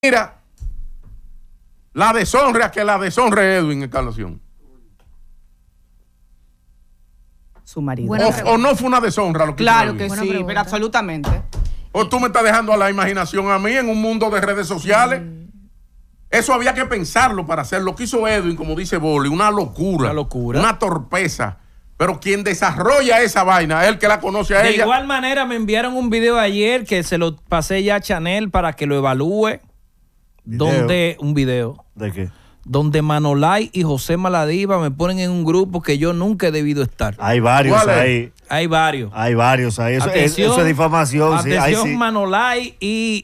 Mira, la deshonra que la deshonre Edwin Encarnación. Su marido. O no fue una deshonra lo que claro hizo que Edwin. sí, pero absolutamente. O tú me estás dejando a la imaginación a mí en un mundo de redes sociales. Eso había que pensarlo para hacer lo que hizo Edwin, como dice Boli, una locura. Una torpeza. Pero quien desarrolla esa vaina es el que la conoce a ella. De igual manera me enviaron un video ayer que se lo pasé ya a Chanel para que lo evalúe. Un video. ¿De qué? Donde Manolay y José Maladiva me ponen en un grupo que yo nunca he debido estar. Hay varios ahí. Hay varios. Hay varios ahí. Eso es difamación. Atención, sí. Manolay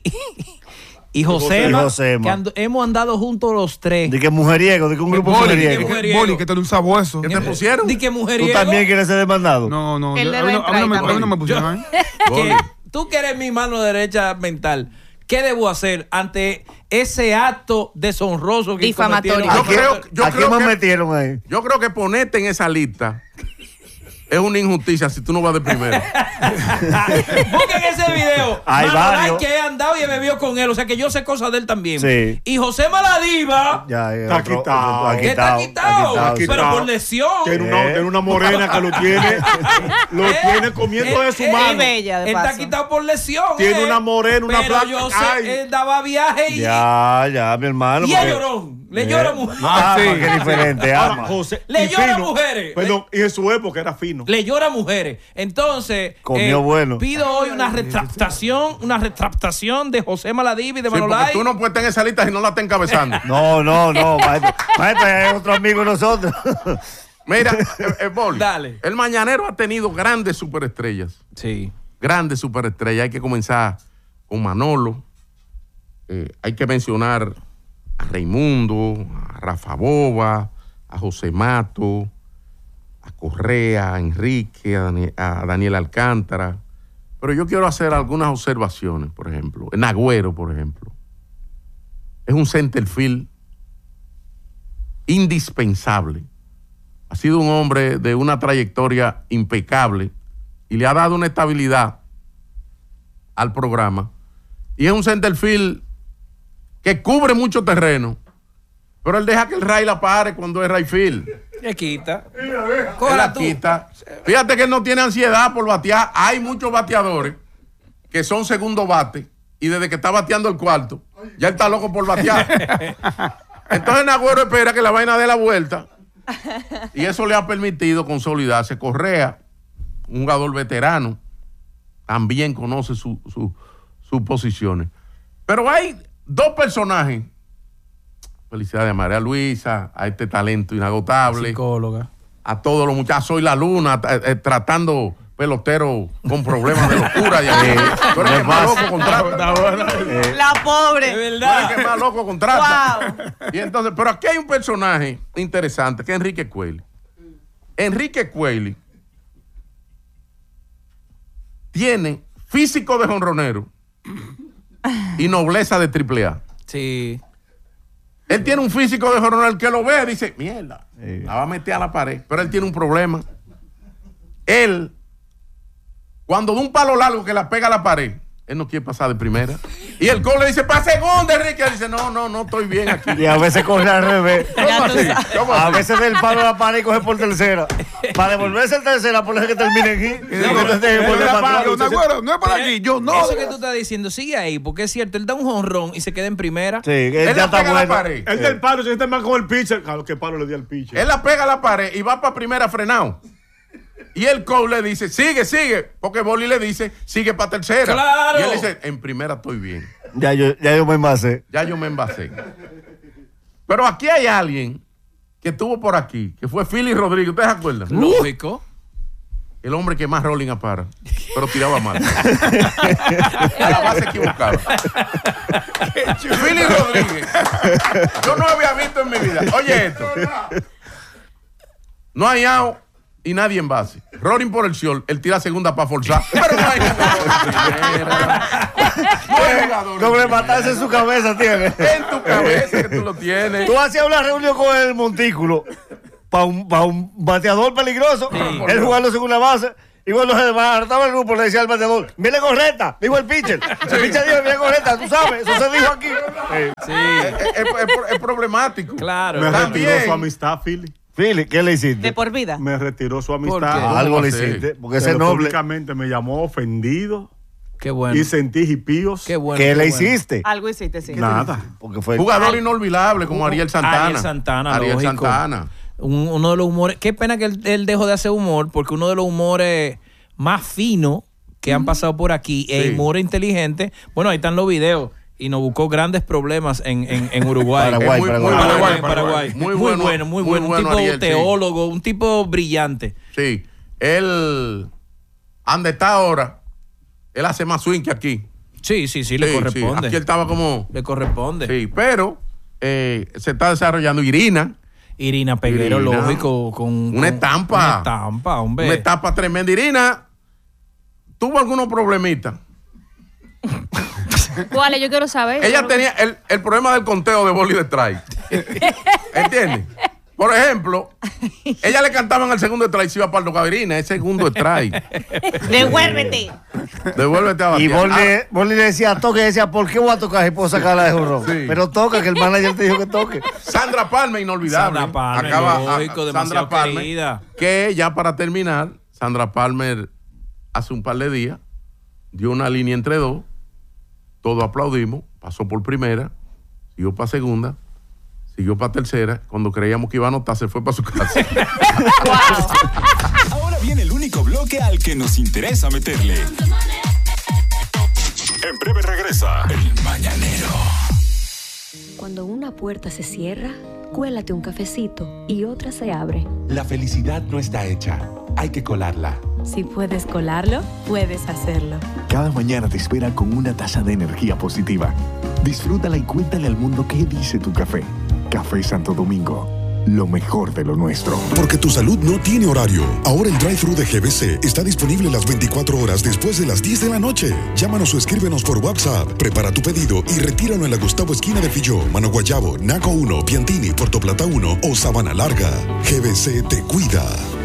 y Josema, que hemos andado juntos los tres. De que mujeriego, de que un grupo mujeriego. Boli, que te lo un sabueso. ¿Qué te pusieron? De que mujeriego. ¿Tú también quieres ser demandado? No. A mí no me pusieron. Tú que eres mi mano derecha mental, ¿qué debo hacer ante ese acto deshonroso que difamatorio? ¿A quién me metieron ahí? Yo creo que ponerte en esa lista es una injusticia si tú no vas de primero. Busquen ese video. Hay varios. Que he andado y he bebido con él. O sea que yo sé cosas de él también. Sí. Y José Maladiva. Está quitado. Pero por lesión. Tiene una morena que lo tiene comiendo de su mano. Es bella, de él paso. está quitado por lesión. Tiene una morena, una pero placa. Yo sé, él daba viaje y. Ya, mi hermano. Y es llorón. Le llora a mujeres. Sí. Qué diferente. Ahora, José, le llora a mujeres. Perdón, y en su época era fino. Le llora a mujeres. Entonces, comió bueno. Pido hoy una retractación de José Maladiva y de Manolay. Porque tú no puedes estar en esa lista si no la estás encabezando. No, maestro, es otro amigo de nosotros. Mira, Boli, dale. El Mañanero ha tenido grandes superestrellas. Sí. Grandes superestrellas. Hay que comenzar con Manolo. Hay que mencionar a Raimundo, a Rafa Boba, a José Mato, a Correa, a Enrique, a Daniel Alcántara. Pero yo quiero hacer algunas observaciones, por ejemplo. En Agüero, por ejemplo. Es un centerfield indispensable. Ha sido un hombre de una trayectoria impecable y le ha dado una estabilidad al programa. Y es un centerfield que cubre mucho terreno, pero él deja que el Ray la pare cuando es Rayfield. Le quita. Él la quita. Fíjate que él no tiene ansiedad por batear. Hay muchos bateadores que son segundo bate y desde que está bateando el cuarto, ya él está loco por batear. Entonces Nagüero espera que la vaina dé la vuelta y eso le ha permitido consolidarse. Correa, un jugador veterano, también conoce sus posiciones. Pero hay dos personajes. Felicidades a María Luisa, a este talento inagotable. Psicóloga. A todos los muchachos. Soy la Luna, tratando peloteros con problemas de locura. Tú eres el más loco contrata. La pobre. De verdad. Tú eres el más loco contrata. Wow. Y entonces, pero aquí hay un personaje interesante que es Enrique Cuelli. Enrique Cuelli tiene físico de jonronero y nobleza de AAA. Sí. Él tiene un físico de jonronero, el que lo ve dice, mierda, la va a meter a la pared. Pero él tiene un problema. Él, cuando da un palo largo que la pega a la pared, él no quiere pasar de primera. Y el coach le dice, para segunda, Enrique. Él dice, no estoy bien aquí. Y a veces coge al revés. ¿Cómo así? ¿Cómo A así? veces del palo a la pared y coge por tercera. Para devolverse el tercera, por eso que termine aquí. No es por aquí, yo no. Eso que tú estás diciendo, sigue ahí, porque es cierto, él da un jonrón y se queda en primera. Sí, él Él ya la está pega a la bueno. pared. El del palo se siente más con el pitcher. Claro, ¿qué palo le di al pitcher? Él la pega a la pared y va para primera frenado. Y el coach le dice, sigue, porque Boli le dice, sigue para tercera. ¡Claro! Y él dice, en primera estoy bien. Ya yo me envasé. Ya yo me envasé. Pero aquí hay alguien que estuvo por aquí, que fue Philly Rodríguez. ¿Ustedes se acuerdan? Lógico. El hombre que más rolling apara, pero tiraba mal. La base equivocada. Philly Rodríguez. Yo no había visto en mi vida. Oye esto. No hay out y nadie en base. Rolling por el short, él tira segunda para forzar. Pero no hay jugador. Doble matarse en su cabeza tiene. En tu cabeza que tú lo tienes. Tú hacías una reunión con el montículo para un bateador peligroso. Sí. Él jugando segunda base. Y cuando se desbarataba el grupo, le decía al bateador, viene correcta, dijo el pitcher. El pitcher dijo, viene correcta, tú sabes, eso se dijo aquí. Sí. Es problemático. Claro. Me También. retiró su amistad, Philly. Philly, ¿qué le hiciste? De por vida. Me retiró su ¿Por qué? amistad. Algo le ¿Cómo hiciste, así? porque ese Pero noble. públicamente me llamó ofendido Qué bueno. y sentí hipíos. Qué bueno. ¿Qué qué le bueno. hiciste? Algo hiciste, sí. Nada. Porque fue. Jugador inolvidable como Ariel Santana. Ariel Santana, Ariel lógico. Santana. Uno de los humores. Qué pena que él dejó de hacer humor, porque uno de los humores más finos que han pasado por aquí, Sí. humor inteligente. Bueno, ahí están los videos. Y nos buscó grandes problemas en Uruguay. Paraguay, muy- Paraguay. muy Paraguay, bueno, Paraguay. Muy Muy bueno, bueno. Un tipo Ariel, sí. teólogo, un tipo brillante. Sí. Él, donde está ahora, él hace más swing que aquí. Sí, le Sí, corresponde. sí. Aquí él estaba como... Le corresponde. Sí, pero se está desarrollando Irina. Irina Peguero, Irina. lógico, con Una estampa. Una estampa, hombre. Una etapa tremenda. Irina tuvo algunos problemitas. ¿Cuáles? Yo quiero saber. Ella tenía el problema del conteo de bola y de strike. ¿Entiendes? Por ejemplo, ella le cantaban al segundo strike, se iba para el local. Irina, es segundo strike. Devuélvete. Devuélvete a Y batear. Bolly le decía, toque, y decía, ¿por qué voy a tocar si puedo sacarla de jorrón? Sí. Pero toca, que el manager te dijo que toque. Sandra Palmer, inolvidable. Sandra Palmer, lógico, demasiado querida. Que ya para terminar, Sandra Palmer hace un par de días dio una línea entre dos, todos aplaudimos, pasó por primera, siguió para segunda, siguió para tercera, cuando creíamos que iba a anotar se fue para su casa. Ahora viene el único bloque al que nos interesa meterle. En breve regresa el Mañanero. Cuando una puerta se cierra, cuélate un cafecito y otra se abre. La felicidad no está hecha, hay que colarla. Si puedes colarlo, puedes hacerlo. Cada mañana te espera con una taza de energía positiva. Disfrútala y cuéntale al mundo qué dice tu café. Café Santo Domingo, lo mejor de lo nuestro. Porque tu salud no tiene horario. Ahora el drive-thru de GBC está disponible las 24 horas después de las 10 de la noche. Llámanos o escríbenos por WhatsApp. Prepara tu pedido y retíralo en la Gustavo Esquina de Filló, Mano Guayabo, Naco 1, Piantini, Puerto Plata 1 o Sabana Larga. GBC te cuida.